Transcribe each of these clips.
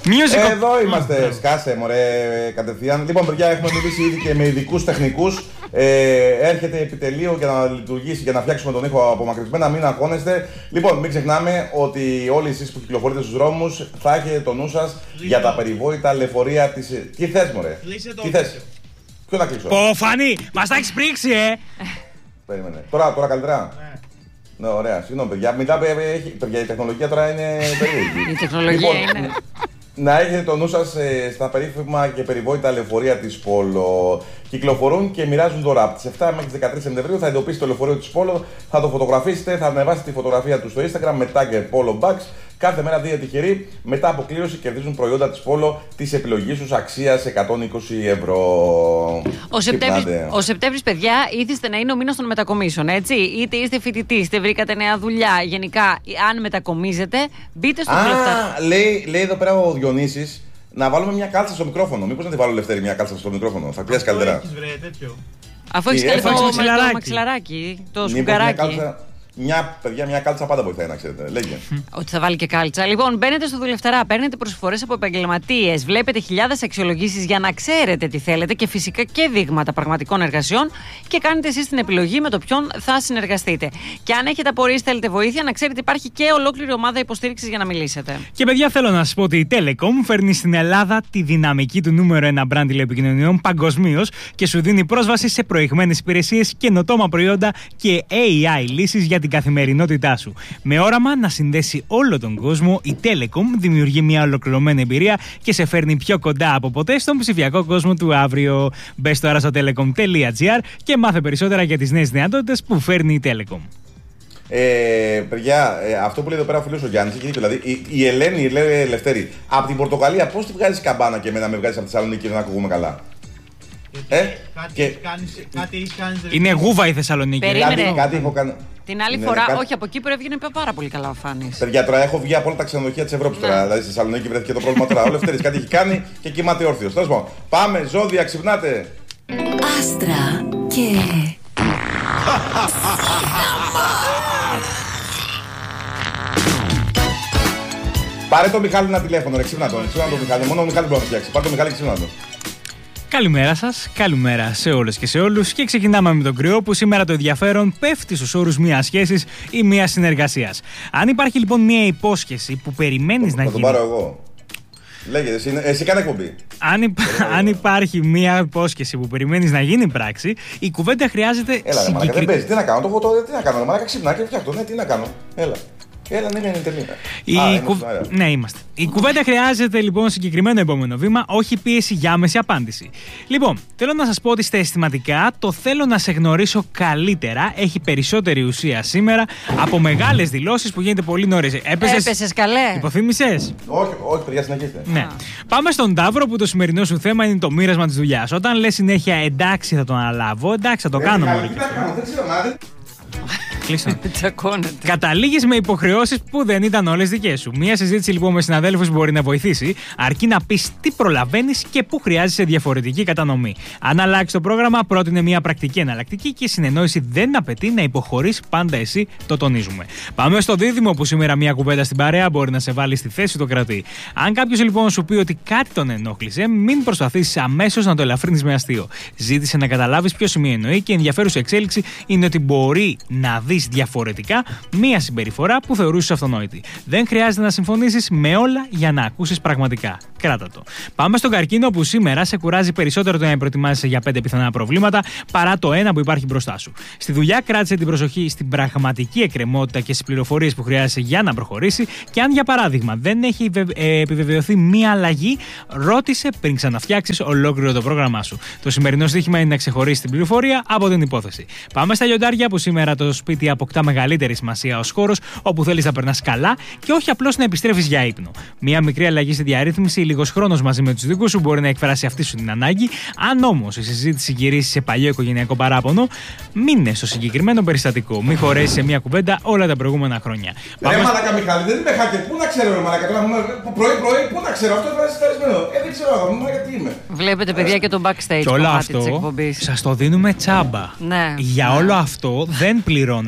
Εδώ είμαστε, σκάσε μωρέ κατευθείαν. Λοιπόν, παιδιά, έχουμε μιλήσει ήδη και με ειδικούς τεχνικούς. Έρχεται επιτελείο για να λειτουργήσει, για να φτιάξουμε τον ήχο απομακρυσμένα. Μην αγχώνεστε. Λοιπόν, μην ξεχνάμε ότι όλοι εσείς που κυκλοφορείτε στους δρόμους θα έχετε το νου σας για τα περιβόητα λεωφορεία της. Τι θες, μωρέ? Τι θες? Ποιο να κλείσω? Φανή, μας τα έχεις πρίξει, Περίμενε. Τώρα καλύτερα. Ναι, ωραία. Συγγνώμη, παιδιά. Παιδιά, η τεχνολογία τώρα είναι περίεργη. Η τεχνολογία είναι. Να έχετε το νου σας στα περίφημα και περιβόητα λεωφορεία της Πόλο. Κυκλοφορούν και μοιράζουν δώρα. Από τις 7 μέχρι τις 13 Σεπτεμβρίου θα εντοπίσετε το λεωφορείο της Πόλο, θα το φωτογραφίσετε, θα ανεβάσετε τη φωτογραφία του στο Instagram με tag Polo Bags. Κάθε μέρα 2 τυχεροί μετά από κλήρωση κερδίζουν προϊόντα της Πόλο της επιλογής τους αξίας 120 ευρώ. Ο Σεπτέμβρης, παιδιά, ήθιστε να είναι ο μήνας των μετακομίσεων, έτσι. Είτε είστε φοιτητής, είτε βρήκατε νέα δουλειά. Γενικά, αν μετακομίζετε, μπείτε στο Δουλευταρά. Λέει εδώ πέρα ο Διονύσης να βάλουμε μια κάλτσα στο μικρόφωνο. Μήπως να τη βάλω Λευτέρη μια κάλτσα στο μικρόφωνο? Θα πιάσει καλύτερα. Αφού έχεις κάνει το μαξιλαράκι, το σφουγγαράκι. Μια κάλτσα πάντα βοηθάει, να ξέρετε. Λέγε. Ότι θα βάλει και κάλτσα. Λοιπόν, μπαίνετε στο Δουλευταρά, παίρνετε προσφορές από επαγγελματίες, βλέπετε χιλιάδες αξιολογήσεις για να ξέρετε τι θέλετε και φυσικά και δείγματα πραγματικών εργασιών και κάνετε εσείς την επιλογή με το ποιον θα συνεργαστείτε. Και αν έχετε απορίες, θέλετε βοήθεια, να ξέρετε υπάρχει και ολόκληρη ομάδα υποστήριξης για να μιλήσετε. Και παιδιά, θέλω να σας πω ότι η Telecom φέρνει στην Ελλάδα τη δυναμική του νούμερο 1 brand τηλεπικοινωνιών παγκοσμίως και σου δίνει πρόσβαση σε προηγμένες υπηρεσίες, καινοτόμα προϊόντα και AI λύσεις για την καθημερινότητά σου. Με όραμα να συνδέσει όλο τον κόσμο, η Telecom δημιουργεί μια ολοκληρωμένη εμπειρία και σε φέρνει πιο κοντά από ποτέ στον ψηφιακό κόσμο του αύριο. Μπες τώρα στο telecom.gr και μάθε περισσότερα για τις νέες δυνατότητες που φέρνει η Telecom. Παιδιά, αυτό που λέει εδώ πέρα ο φίλος ο Γιάννης, δηλαδή η Ελένη λέει Λευτέρη, από την Πορτογαλία πώς τη βγάζεις καμπάνα και εμένα με βγάζεις από τη Θεσσαλονίκη και δεν ακούμε καλά? Είναι γούβα η Θεσσαλονίκη. Κάτι έχω κάνει. Την άλλη φορά, όχι, από Κύπρο έβγαινε πάρα πολύ καλά ο Φάνης. Παιδιά, τώρα έχω βγει από όλα τα ξενοδοχεία της Ευρώπης. Τώρα, δηλαδή στη Θεσσαλονίκη βρέθηκε το πρόβλημα τώρα. Ο Λευτέρης κάτι έχει κάνει και κοιμάται όρθιος. Τέλος πάντων, πάμε, ζώδια, ξυπνάτε. Άστρα και. Πάρε το Μιχάλη ένα τηλέφωνο, ρε, ξύπνα τον Μιχάλη. Μόνο ο Μιχάλη μπορεί να φτιάξει. Πάρε το Μιχάλη και ξύπνα τον. Καλημέρα σας, καλημέρα σε όλες και σε όλους και ξεκινάμε με τον Κρυό που σήμερα το ενδιαφέρον πέφτει στους όρους μιας σχέσης ή μιας συνεργασίας. Αν υπάρχει λοιπόν μια υπόσχεση που περιμένεις να γίνει... Θα τον πάρω εγώ. Λέγε, εσύ κάνε εκπομπή. Αν υπάρχει μια υπόσχεση που περιμένεις να γίνει πράξη, η κουβέντα χρειάζεται... Έλα, μαλάκα, δεν παίζει, τι να κάνω, τι να κάνω, μαλάκα, ξυπνά και φτιάχνω, ναι, τι να κάνω, έλα. Έλα, ναι, τελείω. Ναι, είμαστε. Η κουβέντα χρειάζεται λοιπόν συγκεκριμένο επόμενο βήμα, όχι πίεση για άμεση απάντηση. Λοιπόν, θέλω να σας πω ότι στα αισθηματικά το θέλω να σε γνωρίσω καλύτερα έχει περισσότερη ουσία σήμερα από μεγάλες δηλώσεις που γίνεται πολύ νωρίς. Έπεσες καλέ. Υποθύμησες. Όχι, παιδιά, συνεχίστε. Ναι. Πάμε στον Ταύρο που το σημερινό σου θέμα είναι το μοίρασμα της δουλειάς. Όταν λες συνέχεια εντάξει θα τον αναλάβω, εντάξει θα το κάνω μόνο. Καταλήγεις με υποχρεώσεις που δεν ήταν όλες δικές σου. Μία συζήτηση λοιπόν με συναδέλφους μπορεί να βοηθήσει, αρκεί να πεις τι προλαβαίνεις και πού χρειάζεσαι διαφορετική κατανομή. Αν αλλάξεις το πρόγραμμα, πρότεινε μια πρακτική εναλλακτική και η συνεννόηση δεν απαιτεί να υποχωρείς πάντα εσύ, το τονίζουμε. Πάμε στο Δίδυμο που σήμερα μια κουβέντα στην παρέα μπορεί να σε βάλει στη θέση του κρατή. Αν κάποιος λοιπόν σου πει ότι κάτι τον ενόχλησε, μην προσπαθήσεις αμέσως να το ελαφρύνεις με αστείο. Ζήτησε να καταλάβεις ποιο σημείο εννοεί και ενδιαφέρουσα εξέλιξη είναι ότι μπορεί να δεις διαφορετικά μία συμπεριφορά που θεωρούσες αυτονόητη. Δεν χρειάζεται να συμφωνήσεις με όλα για να ακούσεις πραγματικά. Κράτα το. Πάμε στον Καρκίνο που σήμερα σε κουράζει περισσότερο το να προετοιμάζεσαι για 5 πιθανά προβλήματα παρά το ένα που υπάρχει μπροστά σου. Στη δουλειά κράτησε την προσοχή στην πραγματική εκκρεμότητα και στις πληροφορίες που χρειάζεσαι για να προχωρήσει και αν για παράδειγμα δεν έχει επιβεβαιωθεί μία αλλαγή, ρώτησε πριν ξαναφτιάξεις ολόκληρο το πρόγραμμά σου. Το σημερινό στοίχημα είναι να ξεχωρίσεις την πληροφορία από την υπόθεση. Πάμε στα Λιοντάρια που σήμερα το σπίτι αποκτά μεγαλύτερη σημασία ως χώρος όπου θέλεις να περνάς καλά και όχι απλώς να επιστρέφεις για ύπνο. Μία μικρή αλλαγή στη διαρρύθμιση ή λίγος χρόνος μαζί με τους δικούς σου μπορεί να εκφράσει αυτή σου την ανάγκη. Αν όμως η συζήτηση γυρίσει σε παλιό οικογενειακό παράπονο, μείνε στο συγκεκριμένο περιστατικό. Μην χωρέσεις σε μία κουβέντα όλα τα προηγούμενα χρόνια. Ρε μαλάκα Μιχάλη, δεν είμαι hacker. Πού να ξέρω, ρε μαλάκα, τώρα πρωί-πρωί, πού να ξέρω, αυτό είναι σταρισμένο. Δεν ξέρω, γιατί είμαι. Βλέπετε, παιδιά, και το backstage κομμάτι της εκπομπής. Σας το δίνουμε τσάμπα. Ναι. Για όλο αυτό δεν πληρώνετε.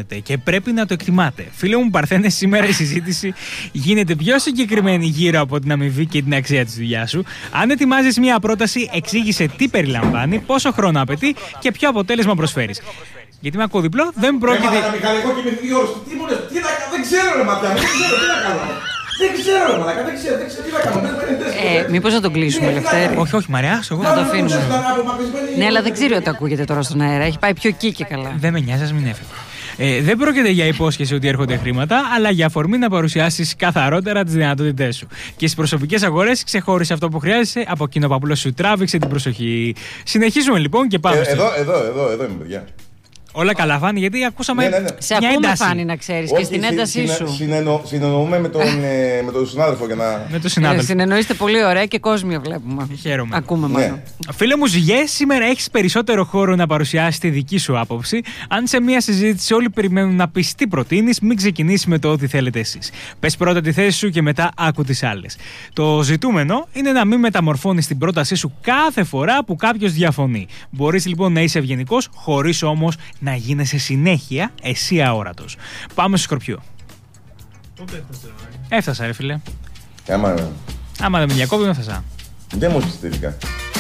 βιώνετε και πρέπει να το εκτιμάτε. Φίλε μου Παρθένε, σήμερα η συζήτηση γίνεται πιο συγκεκριμένη γύρω από την αμοιβή και την αξία της δουλειάς σου. Αν ετοιμάζεις μια πρόταση, εξήγησε τι περιλαμβάνει, πόσο χρόνο απαιτεί και ποιο αποτέλεσμα προσφέρεις. Γιατί με ακούω διπλό, δεν πρόκειται. Μηχανικό και με 2 ώρες. Τι μου λες, δεν ξέρω ρε ματιά, δεν ξέρω τι να κάνω. Δεν ξέρω ρε μαλάκα, δεν ξέρω τι να κάνω. Μήπως να τον κλείσουμε, Λευτέρη? Όχι, Μαριά, εγώ να το αφήνουμε. Ναι, αλλά δεν ξέρω ότι ακούγεται τώρα στον αέρα. Έχει πάει πιο εκεί και καλά. Δεν με νοιάζει, ας μην έφευγε. Δεν πρόκειται για υπόσχεση ότι έρχονται χρήματα, αλλά για αφορμή να παρουσιάσεις καθαρότερα τις δυνατότητές σου. Και στις προσωπικές αγορές ξεχώρισε αυτό που χρειάζεσαι, από εκείνο που απλώς σου τράβηξε την προσοχή. Συνεχίζουμε λοιπόν και πάμε. Εδώ είμαι, παιδιά. Όλα καλά, Φάνη, γιατί ακούσαμε. Ναι. Σε ακούμε, Φάνη, να ξέρεις, και στην έντασή σου. Συνεννοούμε με τον συνάδελφο για να. Με τον συνάδελφο. Συνεννοείστε πολύ ωραία και κόσμια βλέπουμε. Χαίρομαι. Ακούμε μάλλον. Φίλε μου, Ζυγέ, σήμερα έχεις περισσότερο χώρο να παρουσιάσεις τη δική σου άποψη. Αν σε μια συζήτηση όλοι περιμένουν να πεις τι προτείνεις, μην ξεκινήσεις με το ό,τι θέλετε εσείς. Πες πρώτα τη θέση σου και μετά άκου τις άλλες. Το ζητούμενο είναι να μην μεταμορφώνεις την πρότασή σου κάθε φορά που κάποιος διαφωνεί. Μπορείς λοιπόν να είσαι ευγενικός, χωρίς όμως να γίνεσαι συνέχεια εσύ αόρατος. Πάμε στο Σκορπιό. Πότε Έφτασα, ρε φίλε. Άμα δεν με διακόπτω, έφτασα. Δεν μου στείλει.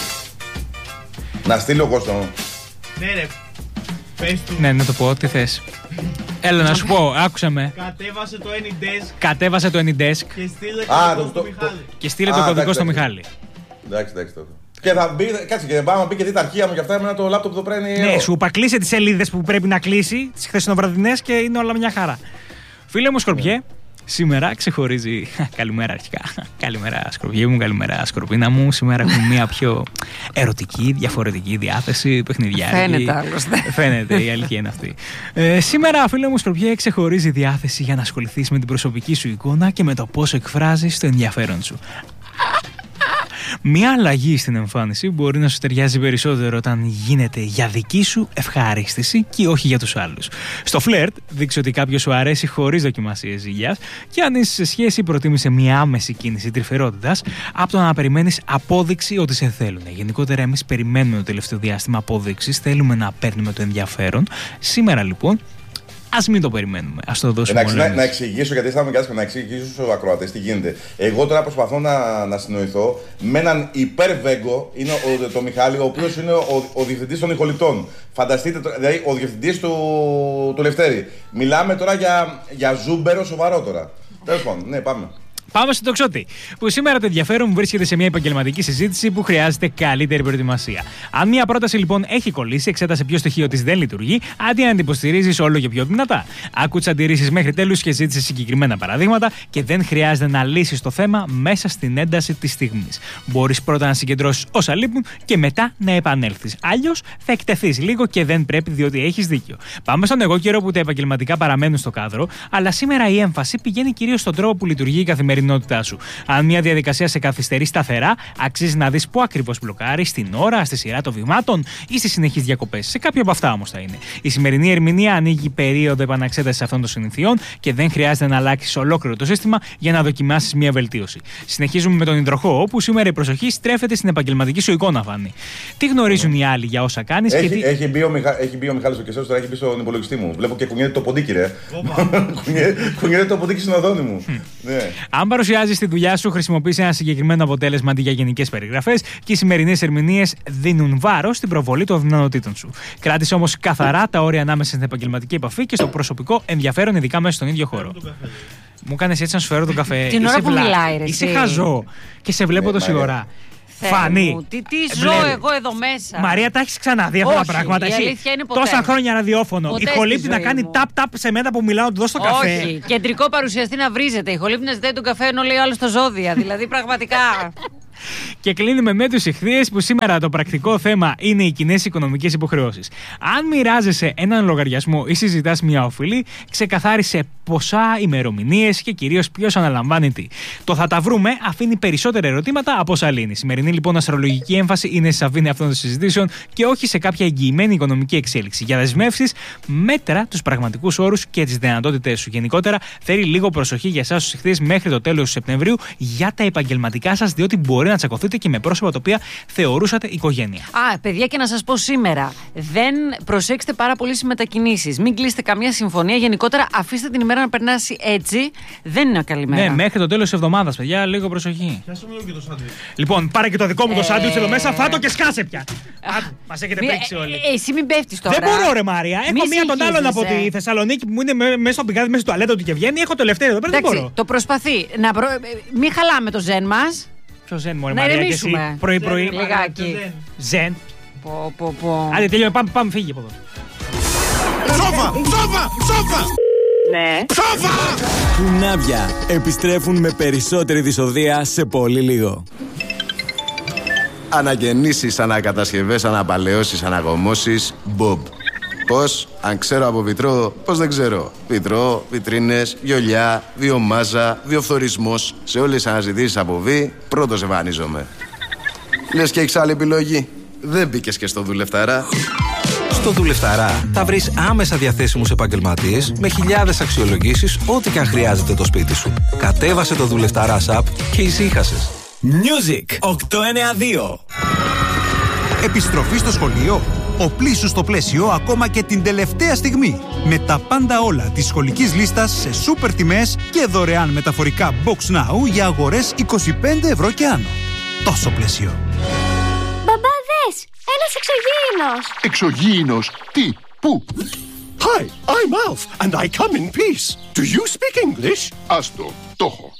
Να στείλω Κώστο. Ναι, ρε. Πες του. Ναι, να το πω, τι θες. Έλα να σου πω, άκουσα με. Κατέβασε το AnyDesk. Και στείλε το κωδικό στο Μιχάλη. Εντάξει, τότε. Και θα μπει, κάτσε και πάμε να μπει και δει τα αρχεία μου και αυτά. Εμένα το λάπτοπ εδώ πρέπει. Ναι, σου είπα κλείσε τις σελίδες που πρέπει να κλείσει, τις χθεσινοβραδινές, και είναι όλα μια χαρά. Φίλε μου Σκορπιέ, σήμερα ξεχωρίζει. Καλημέρα αρχικά. Καλημέρα Σκορπιέ μου, καλημέρα Σκορπίνα μου. Σήμερα έχουμε μια πιο ερωτική, διαφορετική διάθεση, παιχνιδιάρικη. Φαίνεται άλλωστε. Φαίνεται, η αλήθεια είναι αυτή. Σήμερα, φίλε μου Σκορπιέ, ξεχωρίζει διάθεση για να ασχοληθείς με την προσωπική σου εικόνα και με το πώς εκφράζεις το ενδιαφέρον σου. Μια αλλαγή στην εμφάνιση μπορεί να σου ταιριάζει περισσότερο όταν γίνεται για δική σου ευχαρίστηση και όχι για τους άλλους. Στο φλερτ, δείξε ότι κάποιος σου αρέσει χωρίς δοκιμασίες ζυγιάς, και αν είσαι σε σχέση, προτίμησε μια άμεση κίνηση τρυφερότητας από το να περιμένεις απόδειξη ότι σε θέλουν. Γενικότερα, εμείς περιμένουμε το τελευταίο διάστημα απόδειξης, θέλουμε να παίρνουμε το ενδιαφέρον. Σήμερα λοιπόν, ας μην το περιμένουμε. Ας το δώσουμε. Να εξηγήσω, γιατί αισθάνομαι κάτι να εξηγήσω στους ακροατές τι γίνεται. Εγώ τώρα προσπαθώ να συνοηθώ με έναν υπερβέγκο, είναι το Μιχάλη, ο οποίος είναι ο διευθυντής των ηχοληπτών. Φανταστείτε, δηλαδή ο διευθυντής του Λευτέρη. Μιλάμε τώρα για ζούμπερο σοβαρό τώρα. Τέλος πάντων, ναι, πάμε. Πάμε στον τοξότη, που σήμερα το ενδιαφέρον βρίσκεται σε μια επαγγελματική συζήτηση που χρειάζεται καλύτερη προετοιμασία. Αν μια πρόταση λοιπόν έχει κολλήσει, εξέτασε ποιο στοιχείο της δεν λειτουργεί, αντί να την υποστηρίζεις όλο και πιο δυνατά. Άκου τις αντιρρήσεις μέχρι τέλους και ζήτησε συγκεκριμένα παραδείγματα, και δεν χρειάζεται να λύσεις το θέμα μέσα στην ένταση της στιγμής. Μπορείς πρώτα να συγκεντρώσεις όσα λείπουν και μετά να επανέλθεις. Αλλιώς θα εκτεθείς λίγο και δεν πρέπει, διότι έχεις δίκιο. Πάμε στον εγώ καιρό που τα επαγγελματικά παραμένουν στο κάδρο, αλλά σήμερα η έμφαση πηγαίνει κυρίως στον τρόπο που λειτουργεί η καθημερινή. Σου. Αν μια διαδικασία σε καθυστερεί σταθερά, αξίζει να δεις πού ακριβώς μπλοκάρει, στην ώρα, στη σειρά των βημάτων ή στις συνεχείς διακοπές. Σε κάποια από αυτά όμως θα είναι. Η σημερινή ερμηνεία ανοίγει περίοδο επαναξέτασης αυτών των συνηθιών και δεν χρειάζεται να αλλάξεις ολόκληρο το σύστημα για να δοκιμάσεις μια βελτίωση. Συνεχίζουμε με τον υδροχό, όπου σήμερα η προσοχή στρέφεται στην επαγγελματική σου εικόνα, Φάνη. Τι γνωρίζουν οι άλλοι για όσα κάνεις και τι. Έχει μπει ο Μιχάλης ο Κεσέος, τώρα έχει μπει στον υπολογιστή μου. Βλέπω και κουνιέται το ποντίκι, ρε. Κουνιέται το ποντίκι στην οδόνη μου. Αν παρουσιάζεις τη δουλειά σου, χρησιμοποιείς ένα συγκεκριμένο αποτέλεσμα αντί για γενικές περιγραφές, και οι σημερινές ερμηνείες δίνουν βάρος στην προβολή των δυνατοτήτων σου. Κράτησε όμως καθαρά τα όρια ανάμεσα στην επαγγελματική επαφή και στο προσωπικό ενδιαφέρον, ειδικά μέσα στον ίδιο χώρο. Μου κάνεις έτσι να σου φέρω τον καφέ. Την ώρα που μιλάει, ρε. Είσαι χαζό και σε βλέπω τόση ώρα. Φανή. Τι ζω εγώ εδώ μέσα. Μαρία, τα έχεις ξαναδεί αυτά τα πράγματα. Η αλήθεια είναι ποτέ. Τόσα χρόνια ραδιόφωνο. Ποτέ η Χολύπτη να κάνει ταπ-ταπ σε μένα που μιλάω, να του δώσω το καφέ. Όχι. Κεντρικό παρουσιαστή να βρίζεται. Η Χολύπτη να ζητάει τον καφέ ενώ λέει άλλο στο ζώδια. Δηλαδή πραγματικά. Και κλείνουμε με τους ηχθείες, που σήμερα το πρακτικό θέμα είναι οι κοινές οικονομικές υποχρεώσεις. Αν μοιράζεσαι έναν λογαριασμό ή συζητάς μια οφειλή, ξεκαθάρισε ποσά, ημερομηνίες και κυρίως ποιος αναλαμβάνει τι. Το θα τα βρούμε αφήνει περισσότερα ερωτήματα από όσα λύνει. Η σημερινή λοιπόν αστρολογική έμφαση είναι στη σαφήνεια αυτών των συζητήσεων και όχι σε κάποια εγγυημένη οικονομική εξέλιξη. Για δεσμεύσεις, μέτρα τους πραγματικούς όρους και τις δυνατότητές σου. Γενικότερα, θέλει λίγο προσοχή για εσάς τους ηχθείες μέχρι το τέλος του Σεπτεμβρίου για τα επαγγελματικά σας, διότι μπορεί να τσακωθείτε και με πρόσωπα τα οποία θεωρούσατε οικογένεια. Παιδιά, και να σας πω σήμερα, δεν προσέξτε πάρα πολύ στις μετακινήσεις. Μην κλείσετε καμία συμφωνία. Γενικότερα, αφήστε την ημέρα να περνάσει έτσι. Δεν είναι καλή μέρα. Ναι, μέχρι το τέλος της εβδομάδας, παιδιά, λίγο προσοχή. Πιάσαμε λίγο και το σάντουιτς. Λοιπόν, πάρε και το δικό μου το σάντουιτς εδώ μέσα, φάτο και σκάσε πια. Μας έχετε πρίξει όλοι. Εσύ μην πέφτεις τώρα. Δεν μπορώ, ρε Μάρια. Έχω μία τον άλλον από τη Θεσσαλονίκη που είναι μέσα στο πηγάδι, μέσα στο τουαλέτο του και βγαίνει. Έχω το λευτέρι εδώ πέρα. Δεν μπορώ. Το προσπαθεί. Μην χαλάμε το ζεν μας. Ποιο ζεν, μωρέ Να Μαρία, και ηρεμήσουμε. εσύ πρωί-πρωί. Λιγάκι. Ζεν. Πω. Άντε, τελειώνει, πάμε, φύγει από εδώ. Σόφα! Ναι. Κουνάβια επιστρέφουν με περισσότερη δυσοδεία σε πολύ λίγο. Αναγεννήσεις, ανακατασκευές, αναπαλαιώσεις, αναγωμώσεις, Bob. Πώς, αν ξέρω από βιτρό, πώς δεν ξέρω. Βιτρό, βιτρίνες, βιολιά, βιομάζα, βιοφθορισμός. Σε όλες τις αναζητήσεις από βι, πρώτος εμφανίζομαι. Λες και έχεις άλλη επιλογή? Δεν μπήκες και στο δουλευταρά. Στο Δουλευταρά θα βρεις άμεσα διαθέσιμους επαγγελματίες με χιλιάδες αξιολογήσεις, ό,τι και αν χρειάζεται το σπίτι σου. Κατέβασε το Δουλευταρά app και ησύχασες. Music 892. Επιστροφή στο σχολείο. Οπλίσου στο πλαίσιο ακόμα και την τελευταία στιγμή. Με τα πάντα όλα της σχολικής λίστας σε σούπερ τιμές και δωρεάν μεταφορικά Box Now για αγορές 25 ευρώ και άνω. Τόσο πλαίσιο. Μπαμπά, δες! Ένας εξωγήινος! Εξωγήινος? Τι? Πού? Hi, I'm Alf and I come in peace. Do you speak English? Άστο, το έχω.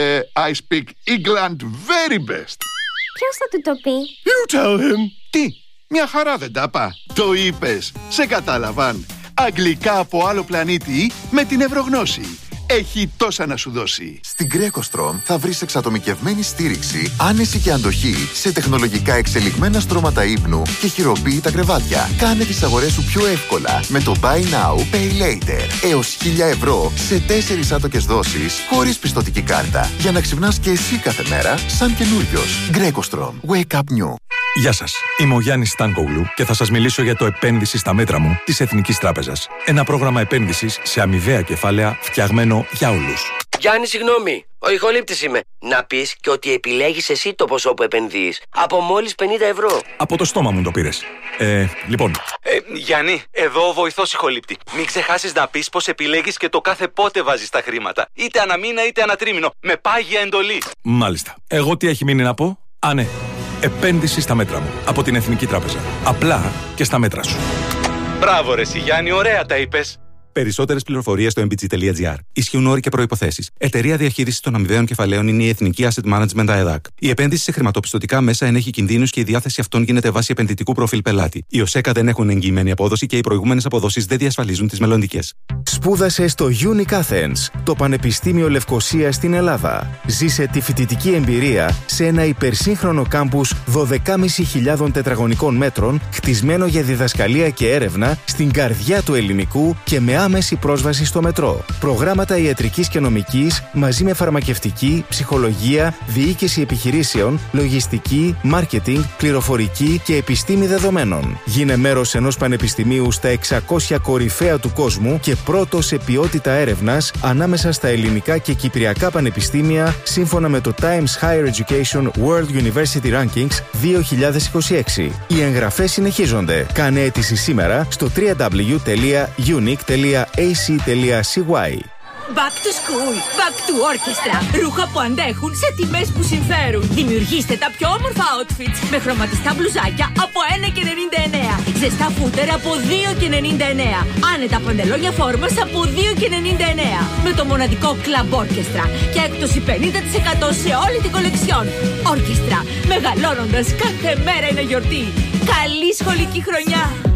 I speak England very best. Ποιος θα του το πει? You tell him. Τι? Μια χαρά δεν τα πά. Το είπες. Σε κατάλαβαν. Αγγλικά από άλλο πλανήτη με την Ευρωγνώση. Έχει τόσα να σου δώσει. Στην GrecoStrom θα βρεις εξατομικευμένη στήριξη, άνεση και αντοχή σε τεχνολογικά εξελιγμένα στρώματα ύπνου και χειροποίητα κρεβάτια. Κάνε τις αγορές σου πιο εύκολα με το Buy Now, Pay Later. Έως 1.000 ευρώ σε 4 άτοκες δόσεις χωρίς πιστωτική κάρτα. Για να ξυπνάς και εσύ κάθε μέρα σαν καινούριος. GrecoStrom. Wake up new. Γεια σας, είμαι ο Γιάννης Στάνκογλου και θα σας μιλήσω για το επένδυση στα μέτρα μου της Εθνικής Τράπεζας. Ένα πρόγραμμα επένδυσης σε αμοιβαία κεφάλαια φτιαγμένο για όλους. Γιάννη, συγγνώμη, ο ηχολήπτης είμαι. Να πεις και ότι επιλέγεις εσύ το ποσό που επενδύεις. Από μόλις 50 ευρώ. Από το στόμα μου το πήρες. Λοιπόν. Γιάννη, εδώ ο βοηθός ηχολήπτη. Μην ξεχάσεις να πεις πως επιλέγεις και το κάθε πότε βάζεις τα χρήματα. Είτε αναμήνα είτε ανατρίμηνο. Με πάγια εντολή. Μάλιστα. Εγώ τι έχει μείνει να πω? Ναι. Επένδυση στα μέτρα μου. Από την Εθνική Τράπεζα. Απλά και στα μέτρα σου. Μπράβο ρε Γιάννη, ωραία τα είπες. Περισσότερες πληροφορίες στο mbg.gr. Ισχύουν όροι και προϋποθέσεις. Εταιρεία διαχείρισης των αμοιβαίων κεφαλαίων είναι η Εθνική Asset Management ΑΕΔΑΚ. Η επένδυση σε χρηματοπιστωτικά μέσα ενέχει κινδύνους και η διάθεση αυτών γίνεται βάσει επενδυτικού προφίλ πελάτη. Οι ΟΣΕΚΑ δεν έχουν εγγυημένη απόδοση και οι προηγούμενες αποδόσεις δεν διασφαλίζουν τις μελλοντικές. Σπούδασε στο Unic Athens, το Πανεπιστήμιο Λευκωσίας στην Ελλάδα. Ζήσε τη φοιτητική εμπειρία σε ένα υπερσύγχρονο κάμπους 12.500 τετραγωνικών μέτρων, χτισμένο για διδασκαλία και έρευνα στην καρδιά του ελληνικού και με άμεση πρόσβαση στο μετρό. Προγράμματα ιατρικής και νομικής μαζί με φαρμακευτική, ψυχολογία, διοίκηση επιχειρήσεων, λογιστική, μάρκετινγκ, πληροφορική και επιστήμη δεδομένων. Γίνε μέρος ενός πανεπιστημίου στα 600 κορυφαία του κόσμου και πρώτο σε ποιότητα έρευνας ανάμεσα στα ελληνικά και κυπριακά πανεπιστήμια σύμφωνα με το Times Higher Education World University Rankings 2026. Οι εγγραφές συνεχίζονται. Κάνε αίτηση σήμερα στο www.unic.ac.cy. Back to school, back to orchestra. Ρούχα που αντέχουν σε τιμές που συμφέρουν. Δημιουργήστε τα πιο όμορφα outfits με χρωματιστά μπλουζάκια από 1,99. Ζεστά φούτερ από 2,99. Άνετα παντελόνια φόρμας από 2,99. Με το μοναδικό Club Orchestra και έκπτωση 50% σε όλη την κολεξιόν. Orchestra, μεγαλώνοντας κάθε μέρα είναι γιορτή. Καλή σχολική χρονιά!